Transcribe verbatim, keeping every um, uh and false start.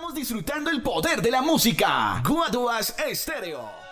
Estamos disfrutando el poder de la música. Guaduas Estéreo.